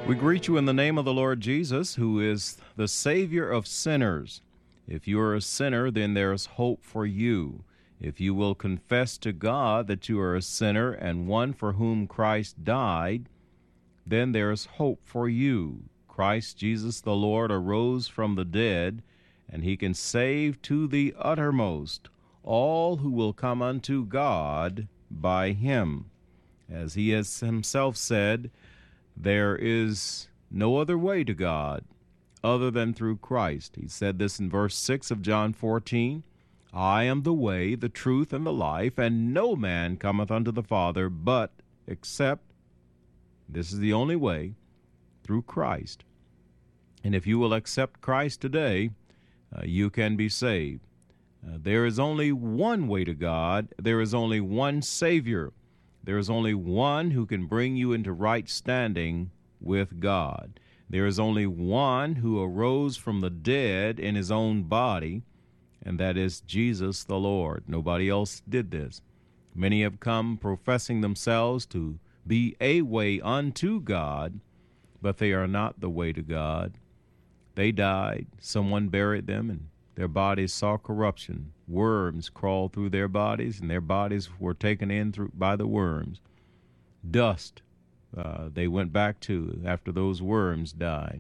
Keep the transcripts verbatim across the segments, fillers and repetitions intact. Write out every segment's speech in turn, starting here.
We greet you in the name of the Lord Jesus, who is the Savior of sinners. If you are a sinner, then there is hope for you. If you will confess to God that you are a sinner and one for whom Christ died, then there is hope for you. Christ Jesus the Lord arose from the dead, and he can save to the uttermost all who will come unto God by him. As he has himself said, there is no other way to God other than through Christ. He said this in verse six of John fourteen, I am the way, the truth, and the life, and no man cometh unto the Father but except, this is the only way, through Christ. And if you will accept Christ today, uh, you can be saved. Uh, there is only one way to God. There is only one Savior. There is only one who can bring you into right standing with God. There is only one who arose from the dead in his own body, and that is Jesus the Lord. Nobody else did this. Many have come professing themselves to be a way unto God, but they are not the way to God. They died. Someone buried them, and their bodies saw corruption. Worms crawled through their bodies, and their bodies were taken in through by the worms. Dust uh, they went back to after those worms died.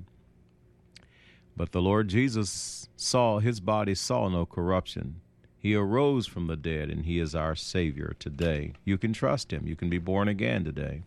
But the Lord Jesus saw, his body saw no corruption. He arose from the dead, and he is our Savior today. You can trust him. You can be born again today.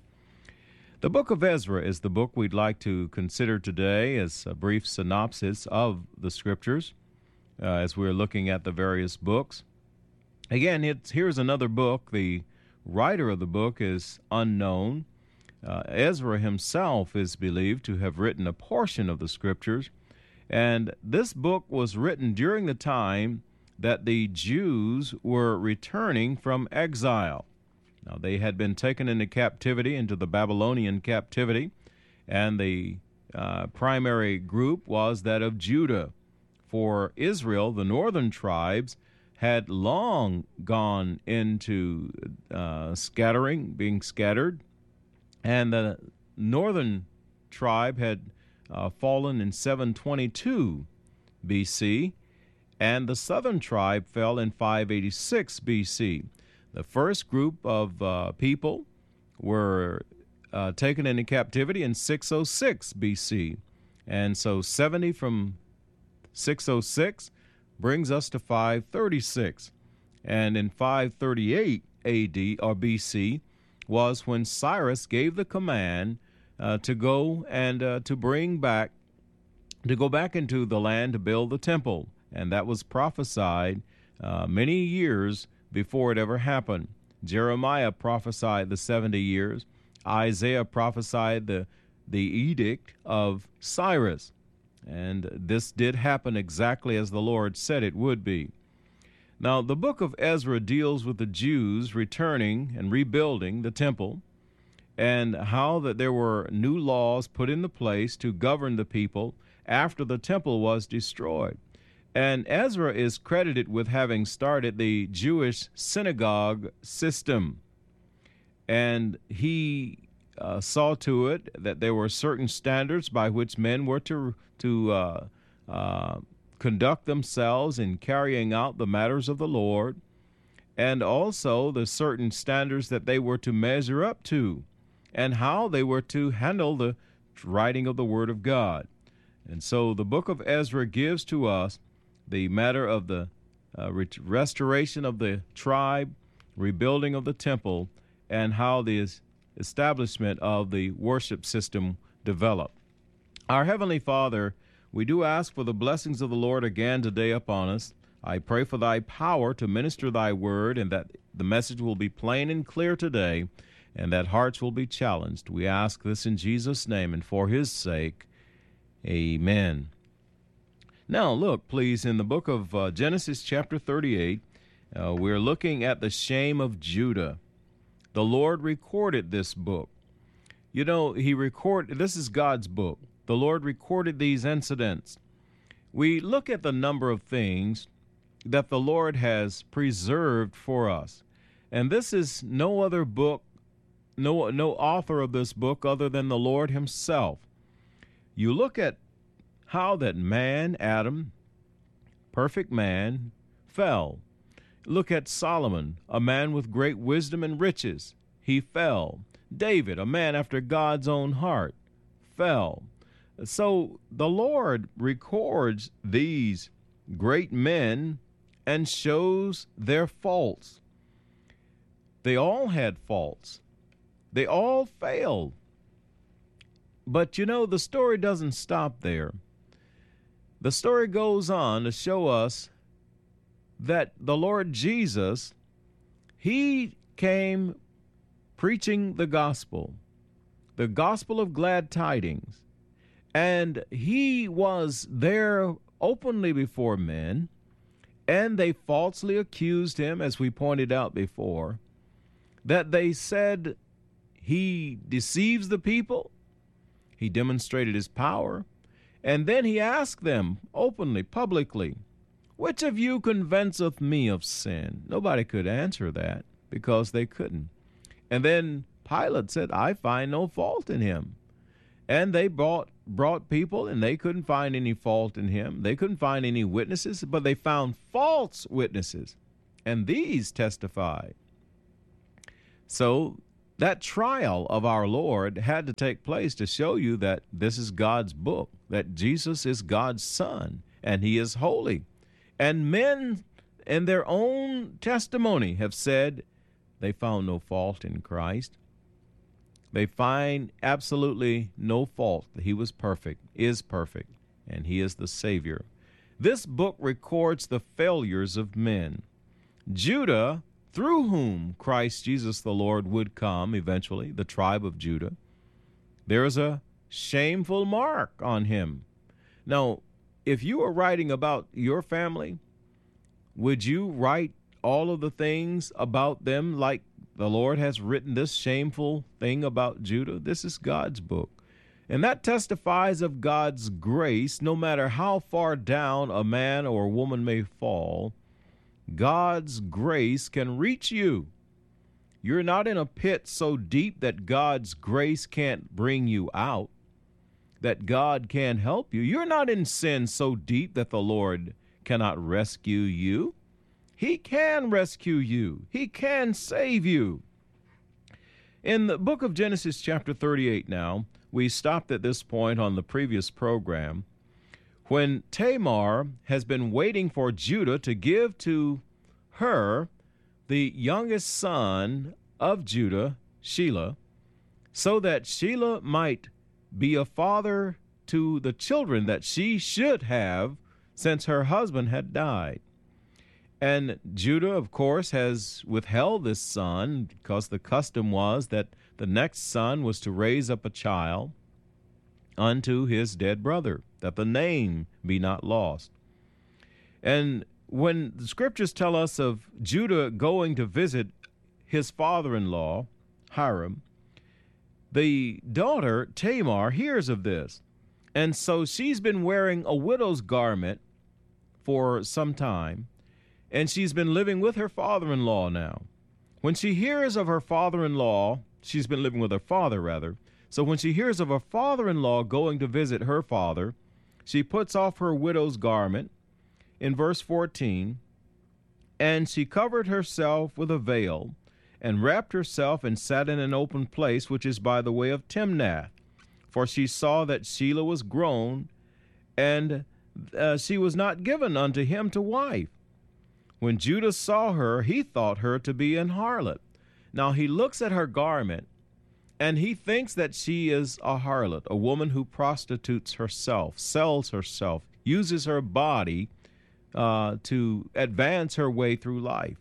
The book of Ezra is the book we'd like to consider today as a brief synopsis of the Scriptures. Uh, as we're looking at the various books. Again, it's, here's another book. The writer of the book is unknown. Uh, Ezra himself is believed to have written a portion of the Scriptures, and this book was written during the time that the Jews were returning from exile. Now, they had been taken into captivity, into the Babylonian captivity, and the uh, primary group was that of Judah. For Israel, the northern tribes had long gone into uh, scattering, being scattered, and the northern tribe had uh, fallen in seven twenty-two B C, and the southern tribe fell in five eighty-six B C. The first group of uh, people were uh, taken into captivity in six oh six B C, and so seventy from six oh six brings us to five thirty-six. And in five thirty-eight A D or B C was when Cyrus gave the command uh, to go and uh, to bring back, to go back into the land to build the temple. And that was prophesied uh, many years before it ever happened. Jeremiah prophesied the seventy years. Isaiah prophesied the, the edict of Cyrus. And this did happen exactly as the Lord said it would be. Now, the book of Ezra deals with the Jews returning and rebuilding the temple, and how that there were new laws put into place to govern the people after the temple was destroyed. And Ezra is credited with having started the Jewish synagogue system. And he uh, saw to it that there were certain standards by which men were to to uh, uh, conduct themselves in carrying out the matters of the Lord, and also the certain standards that they were to measure up to, and how they were to handle the writing of the Word of God. And so the book of Ezra gives to us the matter of the uh, re- restoration of the tribe, rebuilding of the temple, and how the establishment of the worship system developed. Our Heavenly Father, we do ask for the blessings of the Lord again today upon us. I pray for thy power to minister thy word, and that the message will be plain and clear today, and that hearts will be challenged. We ask this in Jesus' name and for his sake. Amen. Now, look, please, in the book of uh, Genesis chapter thirty-eight, uh, we're looking at the shame of Judah. The Lord recorded this book. You know, he recorded, this is God's book. The Lord recorded these incidents. We look at the number of things that the Lord has preserved for us. And this is no other book, no, no author of this book other than the Lord himself. you look at how that man, Adam, perfect man, fell. Look at Solomon, a man with great wisdom and riches. He fell. David, a man after God's own heart, fell. So the Lord records these great men and shows their faults. They all had faults. They all failed. But you know, the story doesn't stop there. The story goes on to show us that the Lord Jesus, he came preaching the gospel, the gospel of glad tidings, and he was there openly before men, and they falsely accused him, as we pointed out before, that they said he deceives the people. He demonstrated his power, and then he asked them openly, publicly, which of you convinceth me of sin? Nobody could answer that because they couldn't. And then Pilate said, I find no fault in him. And they brought, brought people, and they couldn't find any fault in him. They couldn't find any witnesses, but they found false witnesses, and these testified. So that trial of our Lord had to take place to show you that this is God's book, that Jesus is God's Son, and he is holy. And men in their own testimony have said they found no fault in Christ. They find absolutely no fault. He was perfect, is perfect, and he is the Savior. This book records the failures of men. Judah, through whom Christ Jesus the Lord would come eventually, the tribe of Judah, there is a shameful mark on him. Now, if you were writing about your family, would you write all of the things about them like the Lord has written this shameful thing about Judah? This is God's book. And that testifies of God's grace. No matter how far down a man or woman may fall, God's grace can reach you. You're not in a pit so deep that God's grace can't bring you out, that God can't help you. You're not in sin so deep that the Lord cannot rescue you. He can rescue you. He can save you. In the book of Genesis chapter thirty-eight now, we stopped at this point on the previous program, when Tamar has been waiting for Judah to give to her the youngest son of Judah, Shelah, so that Shelah might be a father to the children that she should have since her husband had died. And Judah, of course, has withheld this son because the custom was that the next son was to raise up a child unto his dead brother, that the name be not lost. And when the scriptures tell us of Judah going to visit his father-in-law, Hiram, the daughter, Tamar, hears of this. And so she's been wearing a widow's garment for some time, and she's been living with her father-in-law now. When she hears of her father-in-law, she's been living with her father, rather. So when she hears of her father-in-law going to visit her father, she puts off her widow's garment, in verse fourteen, and she covered herself with a veil, and wrapped herself, and sat in an open place, which is by the way of Timnath. For she saw that Shelah was grown, and uh, she was not given unto him to wife. When Judah saw her, he thought her to be an harlot. Now he looks at her garment, and he thinks that she is a harlot, a woman who prostitutes herself, sells herself, uses her body uh, to advance her way through life.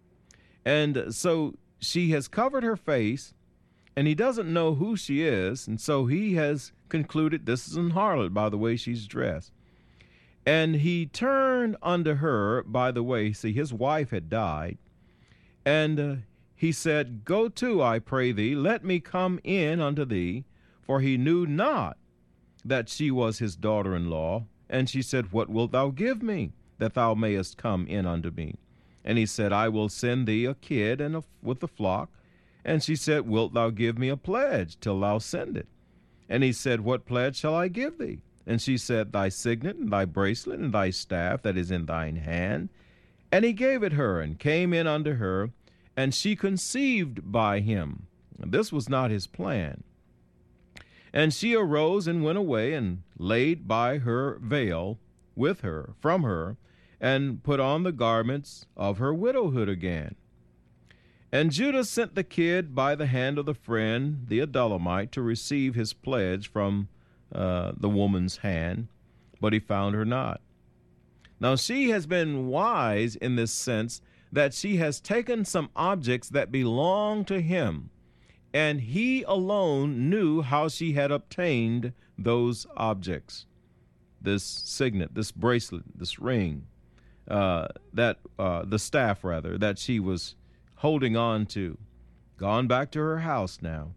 And so she has covered her face, and he doesn't know who she is, and so he has concluded this is an harlot by the way she's dressed. And he turned unto her, by the way, see, his wife had died, and uh, he said, Go to, I pray thee, let me come in unto thee, for he knew not that she was his daughter-in-law. And she said, What wilt thou give me, that thou mayest come in unto me? And he said, I will send thee a kid and a, with the flock. And she said, Wilt thou give me a pledge till thou send it? And he said, What pledge shall I give thee? And she said, Thy signet, and thy bracelet, and thy staff that is in thine hand. And he gave it her, and came in unto her, and she conceived by him. And this was not his plan. And she arose and went away, and laid by her veil with her, from her, and put on the garments of her widowhood again. And Judah sent the kid by the hand of the friend, the Adullamite, to receive his pledge from uh, the woman's hand, but he found her not. Now she has been wise in this sense that she has taken some objects that belong to him, and he alone knew how she had obtained those objects. This signet, this bracelet, this ring, uh, that uh, the staff, rather, that she was holding on to. Gone back to her house now.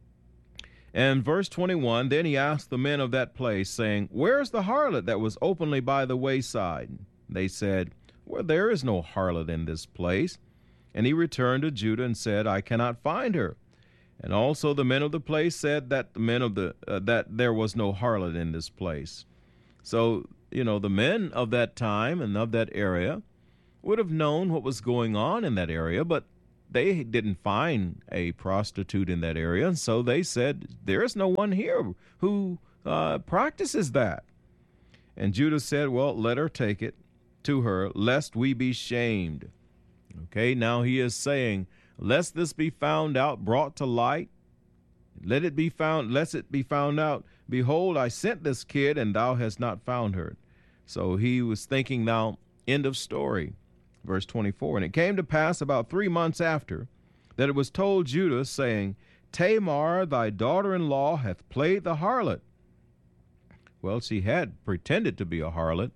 And verse twenty-one, then he asked the men of that place, saying, Where is the harlot that was openly by the wayside? They said, Well, there is no harlot in this place. And he returned to Judah and said, I cannot find her. And also the men of the place said that the men of the uh, that there was no harlot in this place. So, you know, the men of that time and of that area would have known what was going on in that area, but they didn't find a prostitute in that area, and so they said, there is no one here who uh, practices that. And Judah said, well, let her take it to her, lest we be shamed. Okay, now he is saying, lest this be found out, brought to light, let it be found, lest it be found out, behold, I sent this kid, and thou hast not found her. So he was thinking now, end of story. Verse twenty-four, and it came to pass about three months after that it was told Judah, saying, Tamar, thy daughter-in-law, hath played the harlot. Well, she had pretended to be a harlot.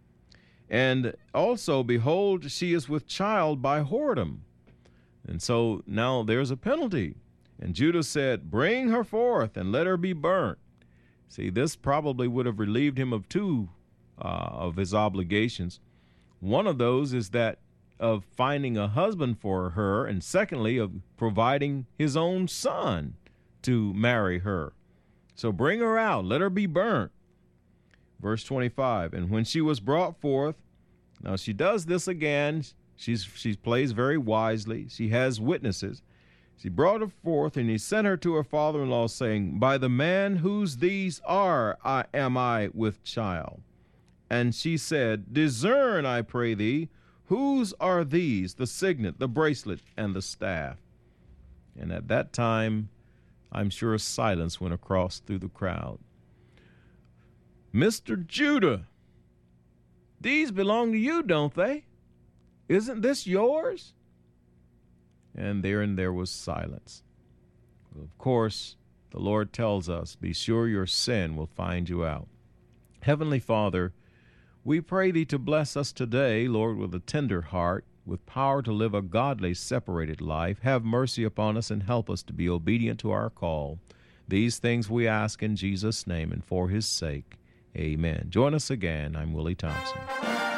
And also, behold, she is with child by whoredom. And so now there's a penalty. And Judah said, Bring her forth, and let her be burnt. See, this probably would have relieved him of two uh, of his obligations. One of those is that of finding a husband for her, and secondly, of providing his own son to marry her. So bring her out, let her be burnt. Verse twenty-five, and when she was brought forth, now she does this again, she's she plays very wisely, she has witnesses. She brought her forth, and he sent her to her father-in-law, saying, By the man whose these are, I am I with child. And she said, Discern, I pray thee, whose are these, the signet, the bracelet, and the staff? And at that time, I'm sure silence went across through the crowd. Mister Judah, these belong to you, don't they? Isn't this yours? And there and there was silence. Of course, the Lord tells us, be sure your sin will find you out. Heavenly Father, we pray thee to bless us today, Lord, with a tender heart, with power to live a godly, separated life. Have mercy upon us and help us to be obedient to our call. These things we ask in Jesus' name and for his sake. Amen. Join us again. I'm Willie Thompson.